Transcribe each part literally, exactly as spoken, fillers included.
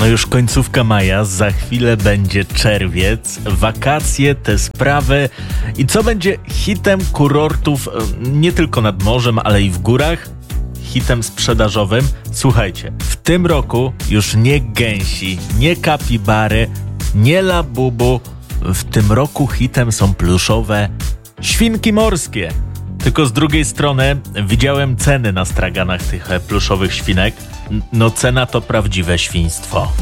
No już końcówka maja, za chwilę będzie czerwiec, wakacje, te sprawy. I co będzie hitem kurortów nie tylko nad morzem, ale i w górach? Hitem sprzedażowym? Słuchajcie, w tym roku już nie gęsi, nie kapibary, nie labubu. W tym roku hitem są pluszowe świnki morskie. Tylko z drugiej strony widziałem ceny na straganach tych pluszowych świnek. No cena to prawdziwe świństwo.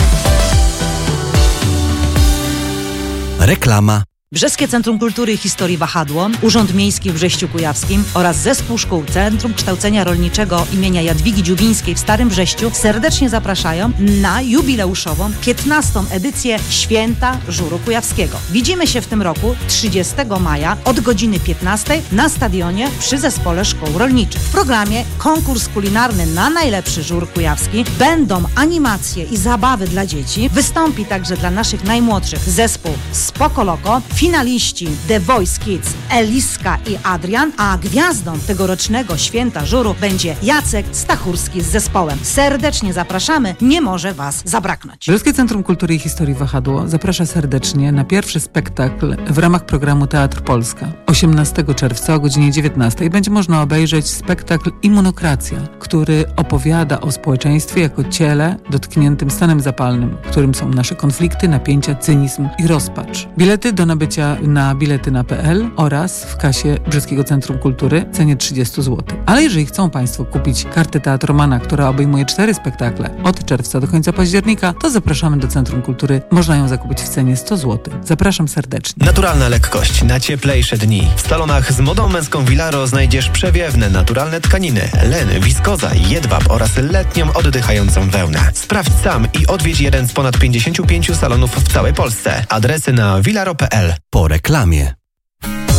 Reklama. Brzeskie Centrum Kultury i Historii Wahadło, Urząd Miejski w Brześciu Kujawskim oraz Zespół Szkół Centrum Kształcenia Rolniczego imienia Jadwigi Dziubińskiej w Starym Brześciu serdecznie zapraszają na jubileuszową piętnastą edycję Święta Żuru Kujawskiego. Widzimy się w tym roku trzydziestego maja od godziny piętnastej na stadionie przy Zespole Szkół Rolniczych. W programie konkurs kulinarny na najlepszy żur kujawski, będą animacje i zabawy dla dzieci, wystąpi także dla naszych najmłodszych zespół Spoko Loko, finaliści The Voice Kids Eliska i Adrian, a gwiazdą tegorocznego Święta Żuru będzie Jacek Stachurski z zespołem. Serdecznie zapraszamy, nie może Was zabraknąć. Brzeskie Centrum Kultury i Historii Wahadło zaprasza serdecznie na pierwszy spektakl w ramach programu Teatr Polska. osiemnastego czerwca o godzinie dziewiętnastej będzie można obejrzeć spektakl Immunokracja, który opowiada o społeczeństwie jako ciele dotkniętym stanem zapalnym, którym są nasze konflikty, napięcia, cynizm i rozpacz. Bilety do nabycia na biletyna kropka p l oraz w kasie Brzeskiego Centrum Kultury w cenie trzydzieści złotych. Ale jeżeli chcą Państwo kupić kartę Teatromana, która obejmuje cztery spektakle od czerwca do końca października, to zapraszamy do Centrum Kultury. Można ją zakupić w cenie sto złotych. Zapraszam serdecznie. Naturalna lekkość na cieplejsze dni. W salonach z modą męską Vilaro znajdziesz przewiewne, naturalne tkaniny, len, wiskoza, jedwab oraz letnią oddychającą wełnę. Sprawdź sam i odwiedź jeden z ponad pięćdziesięciu pięciu salonów w całej Polsce. Adresy na vilaro kropka p l. Po reklamie.